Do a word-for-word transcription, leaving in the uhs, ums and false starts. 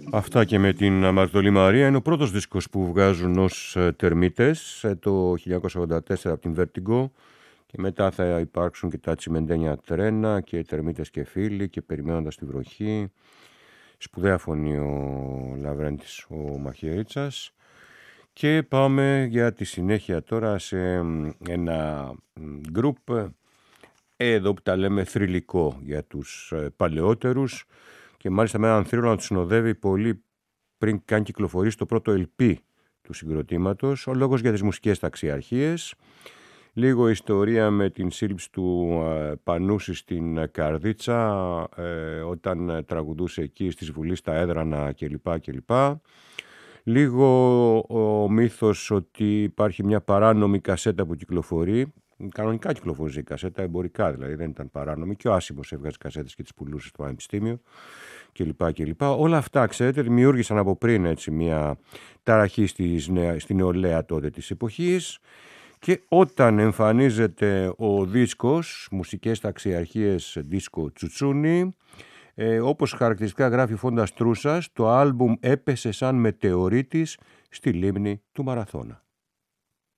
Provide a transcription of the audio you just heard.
Αυτά και με την Αμαρτωλή Μαρία. Είναι ο πρώτος δίσκος που βγάζουν ως Τερμίτες το χίλια εννιακόσια ογδόντα τέσσερα από την Vertigo, και μετά θα υπάρξουν και τα Τσιμεντένια Τρένα και Τερμίτες και Φίλοι και Περιμένοντας τη Βροχή. Σπουδαία φωνή ο Λαβρέντης ο Μαχαιρίτσας. Και πάμε για τη συνέχεια τώρα σε ένα γκρουπ εδώ που τα λέμε θρυλικό για τους παλαιότερους, και μάλιστα με έναν θρύλο να του συνοδεύει πολύ πριν καν κυκλοφορήσει το πρώτο ελ πι του συγκροτήματος. Ο λόγος για τις μουσικές ταξιαρχίες. Λίγο ιστορία με την σύλληψη του ε, Πανούση στην Καρδίτσα, ε, όταν τραγουδούσε εκεί στις Βουλή στα έδρανα κλπ. κλπ. Λίγο ο μύθος ότι υπάρχει μια παράνομη κασέτα που κυκλοφορεί. Κανονικά κυκλοφορούσε η κασέτα, εμπορικά δηλαδή, δεν ήταν παράνομη, και ο Άσιμος έβγαζε κασέτες και τις πουλούσε στο πανεπιστήμιο κλπ. κλπ. Όλα αυτά, ξέρετε, δημιούργησαν από πριν έτσι μια ταραχή στη νεολαία τότε της εποχής, και όταν εμφανίζεται ο δίσκος, μουσικές ταξιαρχίες δίσκο Τσουτσούνι, ε, όπως χαρακτηριστικά γράφει ο Φόντας Τρούσας, το άλμπουμ έπεσε σαν μετεωρίτης στη λίμνη του Μαραθώνα.